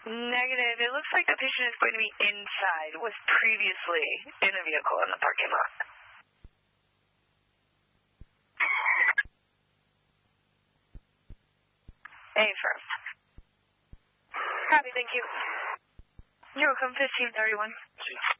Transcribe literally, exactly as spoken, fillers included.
Negative. It looks like the patient is going to be inside. Was previously in a vehicle in the parking lot. A firm. Copy, thank you. You're welcome, fifteen thirty-one.